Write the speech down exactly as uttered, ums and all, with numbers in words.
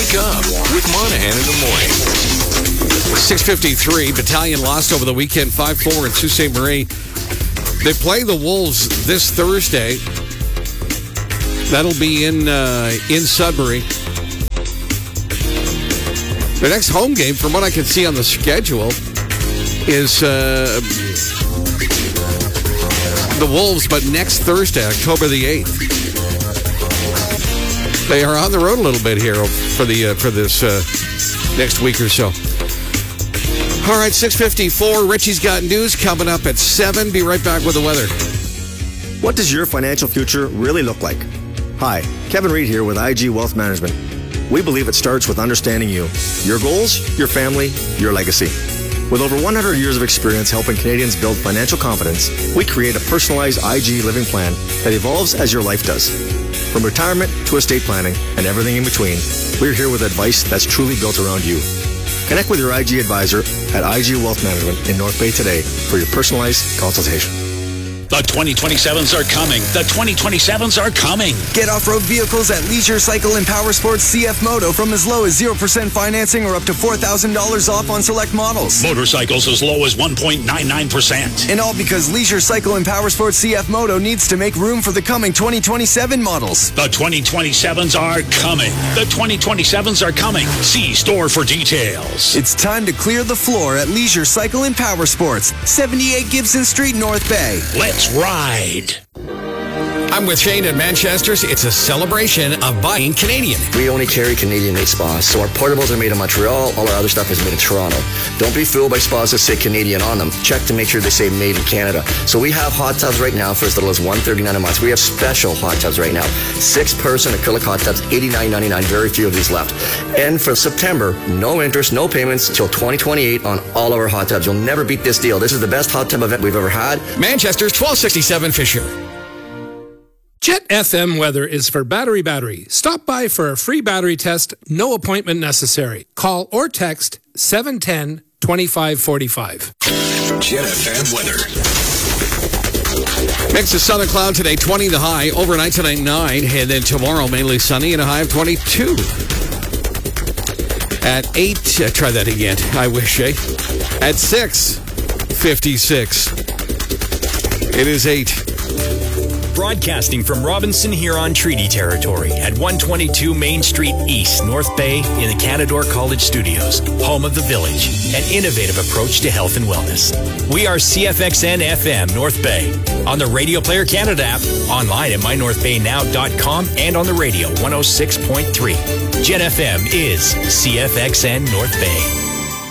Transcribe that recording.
Wake up with Monahan in the morning. six fifty-three, Battalion lost over the weekend five four in Sault Ste. Marie. They play the Wolves this Thursday. That'll be in uh, in Sudbury. The next home game, from what I can see on the schedule, is uh, the Wolves, but next Thursday, October the eighth. They are on the road a little bit here for the uh, for this uh, next week or so. All right, six fifty-four. Richie's got news coming up at seven. Be right back with the weather. What does your financial future really look like? Hi, Kevin Reed here with I G Wealth Management. We believe it starts with understanding you, your goals, your family, your legacy. With over one hundred years of experience helping Canadians build financial confidence, we create a personalized I G living plan that evolves as your life does. From retirement to estate planning and everything in between, we're here with advice that's truly built around you. Connect with your I G advisor at I G Wealth Management in North Bay today for your personalized consultation. The twenty twenty-sevens are coming. The twenty twenty-sevens are coming. Get off-road vehicles at Leisure Cycle and Power Sports C F Moto from as low as zero percent financing or up to four thousand dollars off on select models. Motorcycles as low as one point nine nine percent. And all because Leisure Cycle and Power Sports C F Moto needs to make room for the coming twenty twenty-seven models. The twenty twenty-sevens are coming. The twenty twenty-sevens are coming. See store for details. It's time to clear the floor at Leisure Cycle and Power Sports, seventy-eight Gibson Street, North Bay. Let's ride. I'm with Shane at Manchester's. It's a celebration of buying Canadian. We only carry Canadian-made spas, so our portables are made in Montreal. All our other stuff is made in Toronto. Don't be fooled by spas that say Canadian on them. Check to make sure they say made in Canada. So we have hot tubs right now for as little as one hundred thirty-nine dollars a month. We have special hot tubs right now. Six-person acrylic hot tubs, eighty-nine ninety-nine. Very few of these left. And for September, no interest, no payments until twenty twenty-eight on all of our hot tubs. You'll never beat this deal. This is the best hot tub event we've ever had. Manchester's, twelve sixty-seven Fisher. Jet F M weather is for Battery Battery. Stop by for a free battery test, no appointment necessary. Call or text seven one zero, two five four five. Jet F M weather. Mix of sun and cloud today, twenty the high. Overnight tonight, nine. And then tomorrow, mainly sunny and a high of twenty-two. At eight, uh, try that again. I wish, eh? At six, fifty-six. It is eight. Broadcasting from Robinson Huron Treaty Territory at one twenty-two Main Street East, North Bay, in the Canadore College Studios, home of the Village, an innovative approach to health and wellness. We are C F X N F M North Bay, on the Radio Player Canada app, online at my north bay now dot com, and on the radio one oh six point three. Jet F M is C F X N North Bay.